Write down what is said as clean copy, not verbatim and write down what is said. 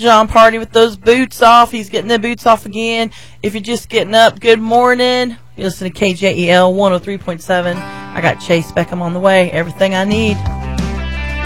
John Party with those boots off. He's getting the boots off again. If you're just getting up, good morning. You listen to KJEL 103.7. I got Chase Beckham on the way. Everything I need.